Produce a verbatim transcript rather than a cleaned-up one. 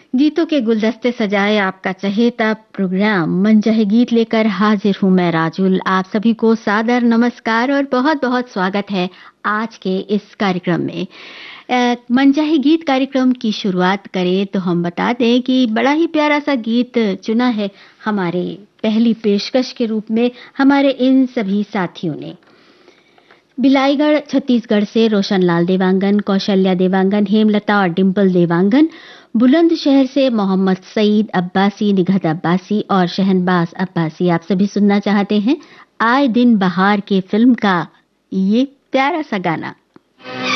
गीतों के गुलदस्ते सजाए आपका चहेता प्रोग्राम मन चाहे गीत लेकर हाजिर हूं मैं राजुल। आप सभी को सादर नमस्कार और बहुत बहुत स्वागत है आज के इस कार्यक्रम में। अ, मन चाहे गीत कार्यक्रम की शुरुआत करें तो हम बता दें कि बड़ा ही प्यारा सा गीत चुना है हमारे पहली पेशकश के रूप में हमारे इन सभी साथियों ने। बिलाईगढ़ छत्तीसगढ़ से रोशनलाल देवांगन, कौशल्या देवांगन, हेमलता और डिंपल देवांगन, बुलंदशहर से मोहम्मद सईद अब्बासी, निघत अब्बासी और शहनबाज अब्बासी आप सभी सुनना चाहते हैं आए दिन बहार के फिल्म का ये प्यारा सा गाना।